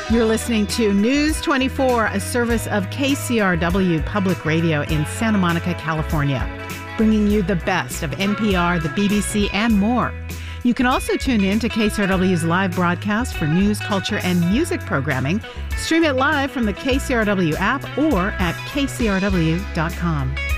You're listening to News 24, a service of KCRW Public Radio in Santa Monica, California, bringing you the best of NPR, the BBC, and more. You can also tune in to KCRW's live broadcast for news, culture, and music programming. Stream it live from the KCRW app or at kcrw.com.